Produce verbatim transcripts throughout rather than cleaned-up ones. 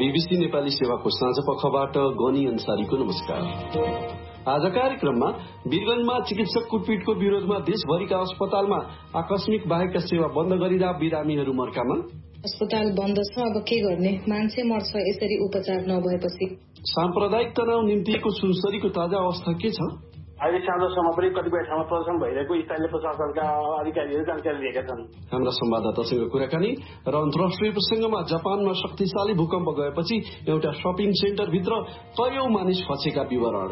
BBC Nepali सेवाको साँझ पखबाट गनी अन्सारीको नमस्कार। आज कार्यक्रममा वीरगंजमा चिकित्सक कुटपिटको विरोधमा देशभरिका अस्पतालमा आकस्मिक बाहेकका सेवा बन्द गरिँदा बिरामीहरू मर्कामा। अस्पताल बन्द छ, अब के गर्ने, मान्छे मर्छ यसरी उपचार नभएपछि। साम्प्रदायिक तनाव निम्तिएको सुनसरीको ताजा अवस्था के छ? अहिले साँझसम्म पनि कतिपय ठाउँमा प्रदर्शन भइरहेको स्थानीय प्रशासनका अधिकारीहरू जानकारी दिएका छन्। हाम्रा संवाददातासँग कुराकानी र अन्तर्राष्ट्रिय प्रसंगमा जापानमा शक्तिशाली भूकम्प गएपछि एउटा शपिङ सेन्टर भित्र कयौं मानिस फँसेका विवरण।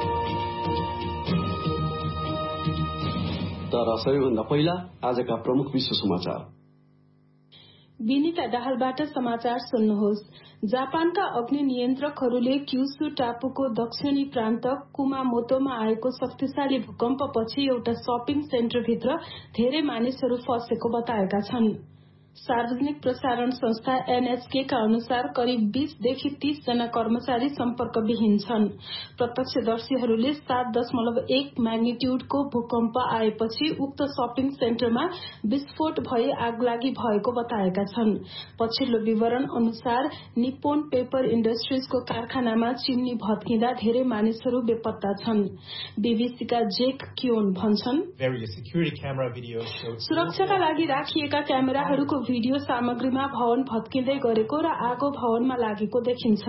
तर सबैभन्दा पहिला आजका प्रमुख विश्व समाचार। विनीता दाहालबाट समाचार सुन्नुहोस्। जापानका अग्नि नियन्त्रकहरूले क्युसु टापुको दक्षिणी प्रान्त कुमामोतोमा आएको शक्तिशाली भूकम्पपछि एउटा शपिङ सेन्टरभित्र धेरै मानिसहरू फँसेको बताएका छन्। सार्वजनिक प्रसारण संस्था एनएचके का अनुसार करिब बीस देखि तीस जना कर्मचारी सम्पर्कविहीन छन्। प्रत्यक्षदर्शीहरूले सात दशमलव एक म्याग्निट्युडको भूकम्प आएपछि उक्त शपिङ सेन्टरमा विस्फोट भई आगलागी भएको बताएका छन्। पछिल्लो विवरण अनुसार निप्पोन पेपर इन्डस्ट्रिजको कारखानामा चिम्नी भत्किँदा धेरै मानिसहरू बेपत्ता छन्। बीबीसीका जेक क्योन भन्छन्, सुरक्षाका लागि राखिएका क्यामेराहरूको भिडियो सामग्रीमा भवन भत्किँदै गरेको र आगो भवनमा लागेको देखिन्छ।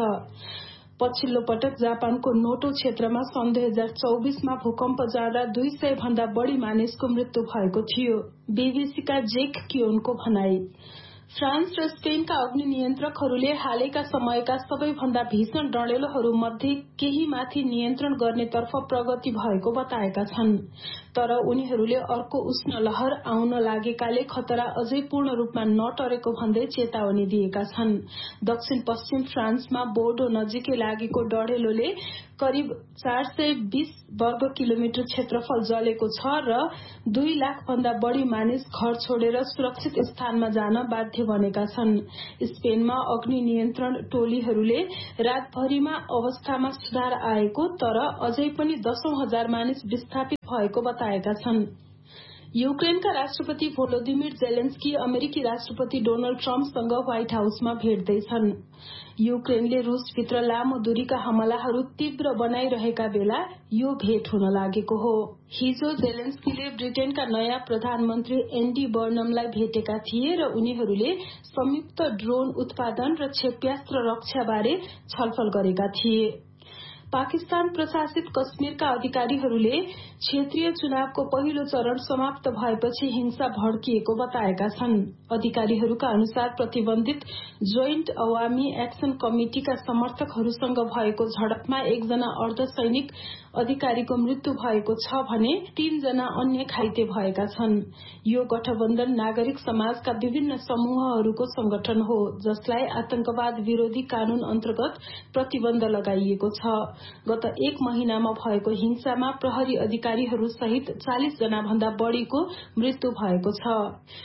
पछिल्लो पटक जापानको नोटो क्षेत्रमा सन् दुई हजार चौबीसमा भूकम्प जाँदा दुई सय भन्दा बढ़ी मानिसको मृत्यु भएको थियो। बीबीसीका जेक क्योनको भनाई। फ्रान्स र स्पेनका अग्नि नियन्त्रकहरूले हालैका समयका सबैभन्दा भीषण डढेलोहरू मध्ये केहीमाथि नियन्त्रण गर्नेतर्फ प्रगति भएको बताएका छन्। तर उनीहरूले अर्को उष्ण लहर आउन लागेकाले खतरा अझै पूर्ण रूपमा नटरेको भन्दै चेतावनी दिएका छन्। दक्षिण पश्चिम फ्रान्समा बोर्डो नजिकै लागेको डढेलोले करिब चार सय बीस वर्ग किलोमिटर क्षेत्रफल जलेको छ र दुई लाख भन्दा बढ़ी मानिस घर छोडेर सुरक्षित स्थानमा जान बाध्य बनेका छन्। स्पेनमा अग्नि नियन्त्रण टोलीहरूले रातभरिमा अवस्थामा सुधार आएको तर अझै पनि दशौं हजार मानिस विस्थापित भएको बताएका छन्। युक्रेनका राष्ट्रपति भोलोदिमिर जेलेन्स्की अमेरिकी राष्ट्रपति डोनाल्ड ट्रम्पसँग व्हाइट हाउसमा भेट्दैछन्। युक्रेनले रूसभित्र लामो दूरीका हमलाहरू तीव्र बनाइरहेका बेला यो भेट हुन लागेको हो। हिजो जेलेन्स्कीले ब्रिटेनका नयाँ प्रधानमन्त्री एन्डी बर्नमलाई भेटेका थिए र उनीहरूले संयुक्त ड्रोन उत्पादन र क्षेप्यास्त्र रक्षाबारे छलफल गरेका थिए। पाकिस्तान प्रशासित कश्मीरका अधिकारीहरूले क्षेत्रीय चुनावको पहिलो चरण समाप्त भएपछि हिंसा भड्किएको बताएका छन्। अधिकारीहरूका अनुसार प्रतिबन्धित जोइन्ट अवामी एक्सन कमिटिका समर्थकहरूसँग भएको झडपमा एकजना अर्धसैनिक अधिकारीको मृत्यु भएको छ भने तीनजना अन्य घाइते भएका छन्। यो गठबन्धन नागरिक समाजका विभिन्न समूहहरूको संगठन हो जसलाई आतंकवाद विरोधी कानून अन्तर्गत प्रतिबन्ध लगाइएको छ। गत एक महिनामा भएको हिंसामा प्रहरी अधिकारीहरू सहित चालीस जना भन्दा बढ़ीको मृत्यु भएको छ।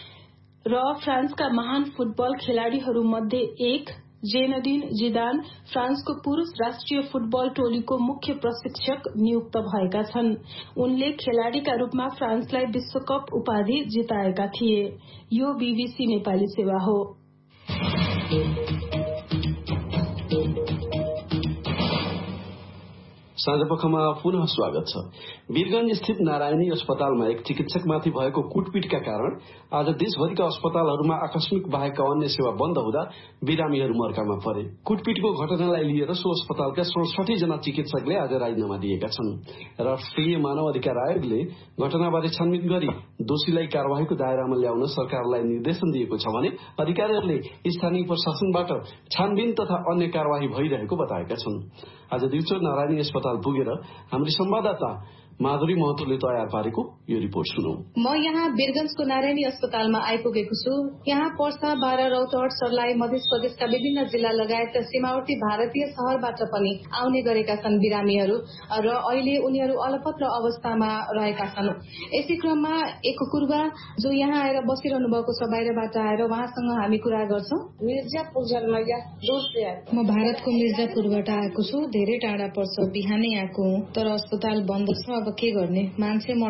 र फ्रान्सका महान फुटबल खेलाड़ीहरू मध्ये एक जेनेडिन जिदान फ्रान्सको पुरूष राष्ट्रिय फुटबल टोलीको मुख्य प्रशिक्षक नियुक्त भएका छन्। उनले खेलाड़ीका रूपमा फ्रान्सलाई विश्वकप उपाधि जिताएका थिए। यो बीबीसी नेपाली सेवा हो। साँझपखमा पुनः स्वागत छ। वीरगंज स्थित नारायणी अस्पतालमा एक चिकित्सकमाथि भएको कुटपिटका कारण आज देशभरिका अस्पतालहरूमा आकस्मिक बाहेकका अन्य सेवा बन्द हुँदा बिरामीहरू मर्कामा परे। कुटपिटको घटनालाई लिएर सो अस्पतालका सडसठी जना चिकित्सकले आज राजीनामा दिएका छन्। राष्ट्रिय मानव अधिकार आयोगले घटनाबारे छानबिन गरी दोषीलाई कार्यवाहीको दायरामा ल्याउन सरकारलाई निर्देशन दिएको छ भने अधिकारीहरूले स्थानीय प्रशासनबाट छानबिन तथा अन्य कार्यवाही भइरहेको बताएका छन्। आज दिउँसो नारायणी अस्पताल पुगेर हाम्री संवाददाता माधुरी महतोले तयार पारेको यो रिपोर्ट सुनौ। म यहाँ वीरगंजको नारायणी अस्पतालमा आइपुगेको छु। यहाँ पर्सा, बारा, रौतहट, सर्लाही, मध्य प्रदेशका विभिन्न जिल्ला लगायत सीमावर्ती भारतीय शहरबाट पनि आउने गरेका छन् बिरामीहरू र अहिले उनीहरू अलपत्र अवस्थामा रहेका छन्। यसै क्रममा एक कुर्बा जो यहाँ आएर बसिरहनु भएको छ बाहिरबाट आएर उहाँसँग हामी कुरा गर्छौं। मिर्जापुर जन्मैया दूर से आए। म भारतको मिर्जापुरबाट आएको छु। धेरै टाढा पर्छ, बिहानै आएको हुँ तर अस्पताल बन्द छ। अब के गर्ने, मान्छे मर्छ यसरी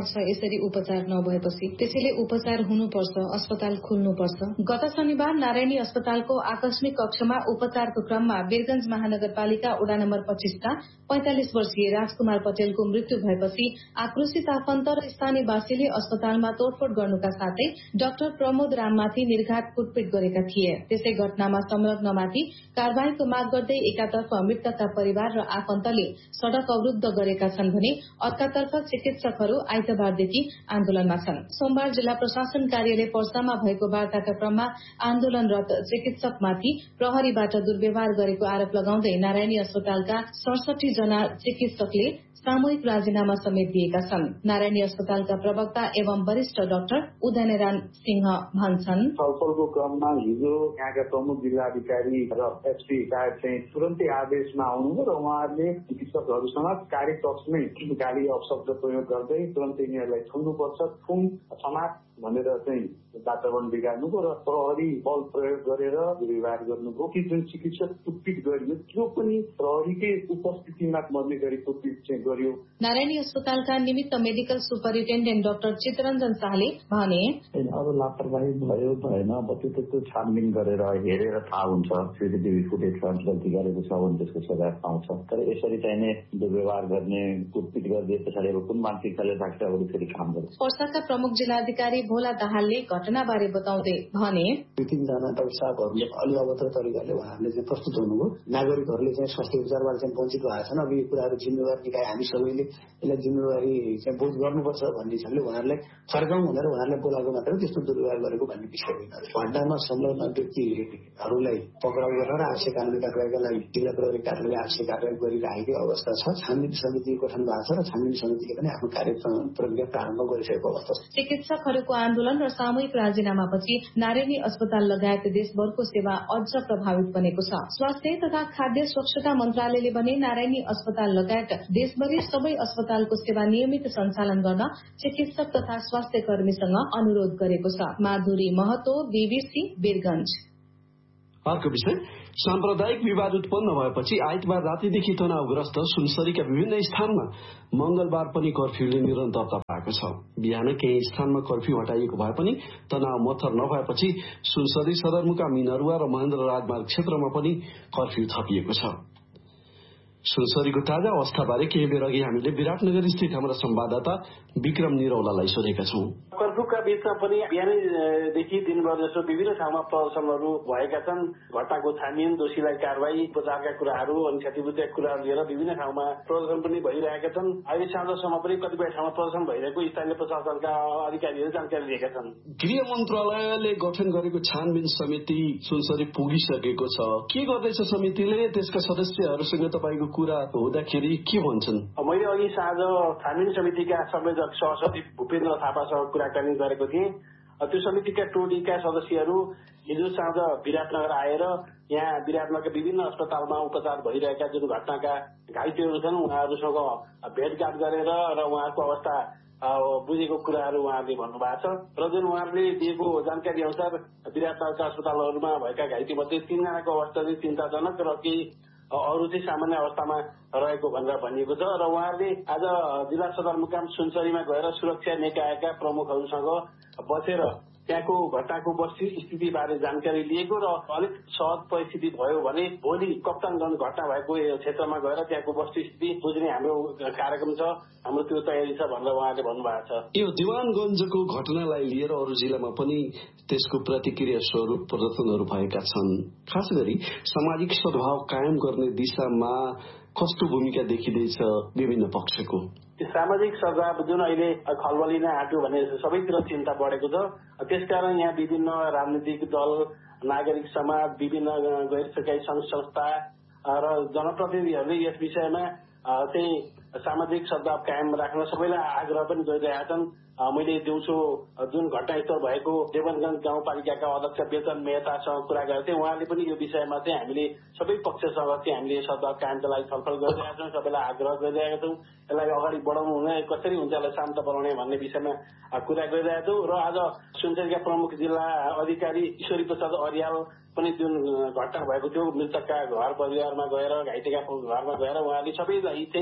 गरी उपचार नभएपछि, त्यसैले उपचार हुनुपर्छ, अस्पताल खुल्नुपर्छ। गत शनिबार नारायणी अस्पतालको आकस्मिक कक्षमा उपचारको क्रममा वीरगंज महानगरपालिका वडा नम्बर पच्चीसका पैंतालिस वर्षीय राजकुमार पटेलको मृत्यु भएपछि आक्रोशित आफन्त र स्थानीयवासीले अस्पतालमा तोडफोड गर्नुका साथै डाक्टर प्रमोद राममाथि निर्घात कुटपिट गरेका थिए। त्यसै घटनामा संलग्नमाथि कारबाहीको माग गर्दै एकातर्फ मृतकका परिवार र आफन्तले सड़क अवरूद्ध गरेका छन् भने अर्कातर्फ चिकित्सकहरू आइतबारदेखि आन्दोलनमा छन्। सोमबार जिल्ला प्रशासन कार्यालय पर्सामा भएको वार्ताका क्रममा आन्दोलनरत चिकित्सकमाथि प्रहरीबाट दुर्व्यवहार गरेको आरोप लगाउँदै नारायणी अस्पतालका सडसठी जना चिकित्सकले सामूहिक राजीनामा समेत दिएका छन्। नारायणी अस्पतालका प्रवक्ता एवं वरिष्ठ डाक्टर उदयनारायण सिंह भन्छन्, छलफलको क्रममा हिजो यहाँका प्रमुख जिल्लाधिकारी र एसपी साहेब चाहिँ तुरन्तै आदेशमा आउनुभयो र उहाँहरूले चिकित्सकहरूसँग कार्यकक्षमै गाली अपशब्द प्रयोग गर्दै तुरन्तै यिनीहरूलाई छुन्नुपर्छ, खुन समाज भनेर चाहिँ वातावरण बिगार्नुभयो र प्रहरी बल प्रयोग गरेर दुर्व्यवहार गर्नुभयो कि जुन चिकित्सक कुटपिट गरियो त्यो पनि प्रहरीकै उपस्थितिमा मर्ने गरी कुटपिट चाहिँ गरियो। नारायणी अस्पतालका निमित्त मेडिकल सुपरिन्टेन्डेन्ट डाक्टर चितरञ्जन शाहले भने, अब लापरवाही भयो भएन, अब त्यो त्यो छानबिन गरेर हेरेर थाहा हुन्छ सीसीटीभी फुटेज गल्ती गरेको छ भने त्यसको सजाय पाउँछ। तर यसरी चाहिने दुर्व्यवहार गर्ने कुटपिट गरिदिए पछाडि अब कुन मानसिकताले राख्छ अब फेरि काम गर्छ। पर्साका प्रमुख जिल्लाधिकारी भोला दाहालले घटनाबारे बताउँदै भने, दुई तीनजना डाक्टर साहबहरूले अलि अभद्र तरिकाले उहाँहरूले चाहिँ प्रस्तुत हुनुभयो। नागरिकहरूले चाहिँ स्वास्थ्य उपचारबाट चाहिँ वञ्चित भएको छन्। अब यो कुराहरू जिम्मेवार निकाय हामी सबैले यसलाई जिम्मेवारी चाहिँ बोध गर्नुपर्छ भन्ने हिसाबले उहाँहरूलाई फर्काउँ भनेर उहाँहरूले बोलाएको मात्र त्यस्तो दुर्व्यवहार गरेको भन्ने विषय होइन। घटनामा संलग्न व्यक्तिहरूलाई पक्राउ गरेर आवश्यक कानुनी कारबाहीका लागि जिल्ला प्रहरी कार्यालयले आवश्यक कारबाही गरिरहेको अवस्था छ। छानबिन समिति गठन भएको छ र छानबिन समितिले पनि आफ्नो कार्य प्रक्रिया प्रारम्भ गरिसकेको अवस्था छ। चिकित्सकहरूको आन्दोलन र सामूहिक राजीनामापछि नारायणी अस्पताल लगायत देशभरको सेवा अझ प्रभावित बनेको छ। स्वास्थ्य तथा खाद्य स्वच्छता मन्त्रालयले भने नारायणी अस्पताल लगायत देशभरि सबै अस्पतालको सेवा नियमित सञ्चालन गर्न चिकित्सक तथा स्वास्थ्य कर्मीसँग अनुरोध गरेको छ। माधुरी महतो, बीबीसी, वीरगंज। अर्को विषय, साम्प्रदायिक विवाद उत्पन्न भएपछि आइतबार रातिदेखि तनावग्रस्त सुनसरीका विभिन्न स्थानमा मंगलबार पनि कर्फ्यूले निरन्तरता पाएको छ। बिहान केही स्थानमा कर्फ्यू हटाइएको भए पनि तनाव मत्थर नभएपछि सुनसरी सदरमुकाम मिनरुवा र महेन्द्र राजमार्ग क्षेत्रमा पनि कर्फ्यू थपिएको छ। सुनसरीको ताजा अवस्थाबारे केही बेर अघि हामीले विराटनगर स्थित हाम्रा संवाददाता विक्रम निरौलालाई सोधेका छौं। कर्फ्यूका बीचमा पनि बिहानैदेखि दिनभर जसो विभिन्न ठाउँमा प्रदर्शनहरू भएका छन्। घटनाको छानबिन, दोषीलाई कारवाही, उपचारका कुराहरू अनि क्षतिपूर्तिका कुराहरू लिएर विभिन्न ठाउँमा प्रदर्शन पनि भइरहेका छन्। अहिले साँझसम्म पनि कतिपय ठाउँमा प्रदर्शन भइरहेको स्थानीय प्रशासनका अधिकारीहरू जानकारी दिएका छन्। गृह मन्त्रालयले गठन गरेको छानबिन समिति सुनसरी पुगिसकेको छ। के गर्दैछ समितिले? त्यसका सदस्यहरूसँग तपाईँको कुरा हुँदाखेरि के भन्छन्? मैले अघि साँझ छानबिन समितिका संयोजक सहसचिव भूपेन्द्र थापासँग कुराकानी गरेको थिएँ। त्यो समितिका टोलीका सदस्यहरू हिजो साँझ विराटनगर आएर यहाँ विराटनगरका विभिन्न अस्पतालमा उपचार भइरहेका जुन घटनाका घाइतेहरू छन् उहाँहरूसँग भेटघाट गरेर र उहाँहरूको अवस्था बुझेको कुराहरू उहाँहरूले भन्नुभएको छ। र जुन उहाँहरूले दिएको जानकारी अनुसार विराटनगरका अस्पतालहरूमा भएका घाइते मध्ये तीनजनाको अवस्था चाहिँ चिन्ताजनक र केही अरू चाहिँ सामान्य अवस्थामा रहेको भनेर भनिएको छ। र उहाँहरूले आज जिल्ला सदरमुकाम सुनसरीमा गएर सुरक्षा निकायका प्रमुखहरूसँग बसेर त्यहाँको घटनाको वस्तुस्थिति बारे जानकारी लिएको र अलिक सहज परिस्थिति भयो भने भोलि कप्तानगञ्ज घटना भएको क्षेत्रमा गएर त्यहाँको वस्तुस्थिति बुझ्ने हाम्रो कार्यक्रम छ, हाम्रो त्यो तयारी छ भनेर उहाँले भन्नुभएको छ। यो दिवानगञ्जको घटनालाई लिएर अरू जिल्लामा पनि त्यसको प्रतिक्रिया स्वरूप प्रदर्शनहरू भएका छन्। खास गरी सामाजिक सद्भाव कायम गर्ने दिशामा कस्तो भूमिका देखिँदैछ विभिन्न पक्षको? सामाजिक सद्भाव जुन अहिले खलबलिन आँट्यो भने सबैतिर चिन्ता बढेको छ। त्यसकारण यहाँ विभिन्न राजनीतिक दल, नागरिक समाज, विभिन्न गैर सरकारी संघ संस्था र जनप्रतिनिधिहरूले यस विषयमा चाहिँ सामाजिक सद्भाव कायम राख्न सबैलाई आग्रह पनि गरिरहेका छन्। मैले दिउँसो जुन घटनास्थल भएको देवनगञ्ज गाउँपालिकाका अध्यक्ष बेचन मेहतासँग कुरा गरेको थिएँ। उहाँले पनि यो विषयमा चाहिँ हामीले सबै पक्षसँग चाहिँ हामीले सद्भाव कायमका लागि छलफल गरिरहेका छौँ, सबैलाई आग्रह गरिरहेका छौँ। यसलाई अगाडि बढाउनु हुने, कसरी हुन्छ यसलाई शान्त बनाउने भन्ने विषयमा कुरा गरिरहेका छौँ। र आज सुनसरीका प्रमुख जिल्ला अधिकारी ईश्वरी प्रसाद अर्याल पनि जुन घटना भएको थियो मृतकका घर परिवारमा गएर, घाइतेका घरमा गएर उहाँले सबैलाई चाहिँ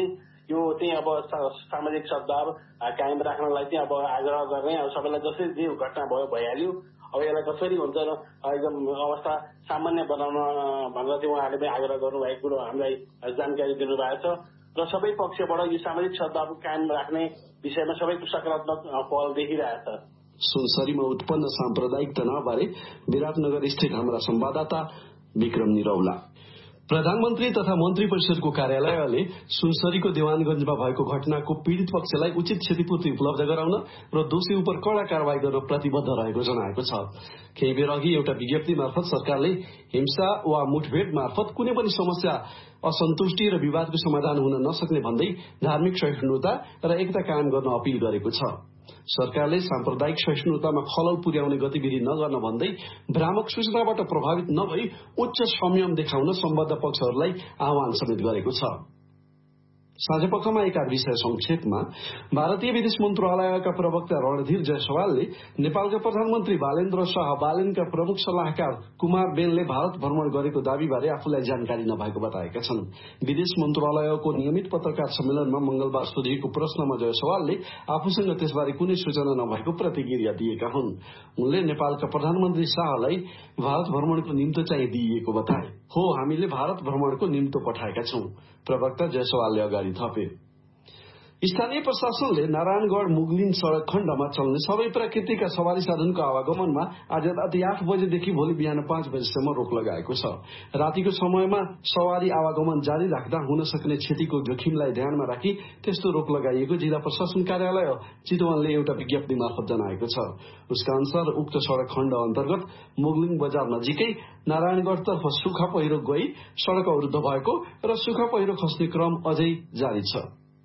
यो चाहिँ अब सामाजिक सद्भाव कायम राख्नलाई चाहिँ अब आग्रह गर्ने, अब सबैलाई जसरी जे घटना भयो भइहाल्यो, अब यसलाई कसरी हुन्छ एकदम अवस्था सामान्य बनाउन भनेर चाहिँ उहाँहरूले पनि आग्रह गर्नुभएको कुरो हामीलाई जानकारी दिनुभएको छ र सबै पक्षबाट यो सामाजिक सद्भाव कायम राख्ने विषयमा सबैको सकारात्मक पहल देखिरहेछ। सुनसरीमा उत्पन्न साम्प्रदायिक तनावबारे विराटनगर स्थित हाम्रा संवाददाता विक्रम निरौला। प्रधानमन्त्री तथा मन्त्री परिषदको कार्यालयले सुनसरीको देवानगंजमा भएको घटनाको पीड़ित पक्षलाई उचित क्षतिपूर्ति उपलब्ध गराउन र दोषी उप कड़ा कारवाही गर्न प्रतिबद्ध रहेको जनाएको छ। केही बेर अघि एउटा विज्ञप्ति मार्फत सरकारले हिंसा वा मुठभेड़ मार्फत कुनै पनि समस्या असन्तुष्टि र विवादको समाधान हुन नसक्ने भन्दै धार्मिक सहिष्णुता र एकता कायम गर्न अपील गरेको छ। सरकारले साम्प्रदायिक सहिष्णुतामा खलल पुर्याउने गतिविधि नगर्न भन्दै भ्रामक सूचनाबाट प्रभावित नभई उच्च संयम देखाउन सम्बद्ध पक्षहरूलाई आह्वान समेत गरेको छ। साँझपखमा एकाध विषय संक्षेपमा भारतीय विदेश मन्त्रालयका प्रवक्ता रणधीर जयसवालले नेपालका प्रधानमन्त्री बालेन्द्र शाह बालेनका प्रमुख सल्लाहकार कुमार बेनले भारत भ्रमण गरेको दावीबारे आफूलाई जानकारी नभएको बताएका छन्। विदेश मन्त्रालयको नियमित पत्रकार सम्मेलनमा मंगलबार सोधिएको प्रश्नमा जयसवालले आफूसँग त्यसबारे कुनै सूचना नभएको प्रतिक्रिया दिएका हुन्। उनले नेपालका प्रधानमन्त्री शाहलाई भारत भ्रमणको निम्तो चाहिँ दिइएको बताए। हो, हामीले भारत भ्रमणको निम्तो पठाएका छौं, प्रवक्ता जयसवालले अगाडि थपे। स्थानीय प्रशासनले नारायणगढ़ मुगलिन सड़क खण्डमा चल्ने सबै प्राकृतिकका सवारी साधनको आवागमनमा आज राति आठ बजेदेखि भोलि बिहान पाँच बजेसम्म रोक लगाएको छ। रातिको समयमा सवारी आवागमन जारी राख्दा हुन सक्ने क्षतिको जोखिमलाई ध्यानमा राखी त्यस्तो रोक लगाइएको जिल्ला प्रशासन कार्यालय चितवनले एउटा विज्ञप्ति मार्फत जनाएको छ। उसका अनुसार उक्त सड़क खण्ड अन्तर्गत मुगलिन बजार नजिकै नारायणगढ़तर्फ सुखा पहिरो गई सड़क अवरुद्ध भएको र सुखा पहिरो खस्ने क्रम अझै जारी छ।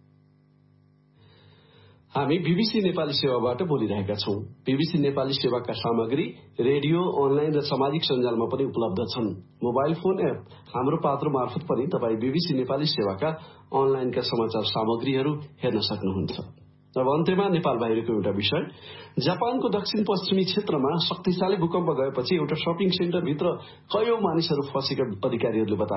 हामी बीबीसी नेपाली सेवाबाट बोलिरहेका छौं। बीबीसी नेपाली सेवाका सामग्री रेडियो, अनलाइन र सामाजिक सञ्जालमा पनि उपलब्ध छन्। मोबाइल फोन एप हाम्रो पात्र मार्फत पनि तपाई बीबीसी नेपाली सेवाका अनलाइनका समाचार सामग्रीहरू हेर्न सक्नुहुन्छ। अब अन्त्यमा नेपाल बाहिरको एउटा विषय। जापानको दक्षिण पश्चिमी क्षेत्रमा शक्तिशाली भूकम्प गएपछि एउटा शपिङ सेन्टर भित्र कयौं मानिसहरू फँसेका अधिकारीहरूले बताए।